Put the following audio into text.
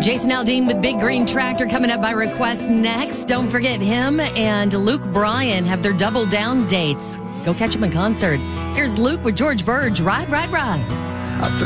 Jason Aldean with Big Green Tractor coming up by request next. Don't forget him and Luke Bryan have their double down dates. Go catch them in concert. Here's Luke with George Burge. Ride, ride, ride.